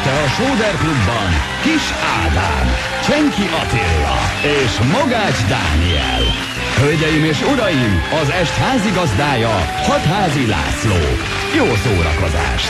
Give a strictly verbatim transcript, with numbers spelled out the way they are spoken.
Este a Sóder Klubban Kis Ádám, Csenki Attila és Mogács Dániel. Hölgyeim és uraim, az est házigazdája Hatházi László. Jó szórakozást!